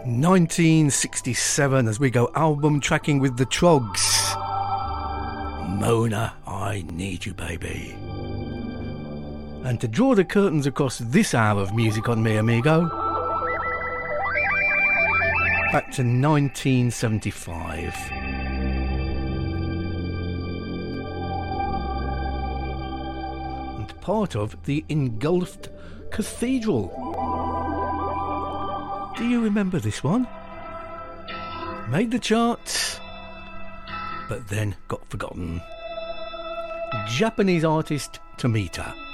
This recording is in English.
1967 as we go album tracking with the Trogs. Mona, I Need You Baby. And to draw the curtains across this hour of music on Me Amigo, back to 1975. And part of the Engulfed Cathedral. Do you remember this one? Made the charts, but then got forgotten. Japanese artist Tomita.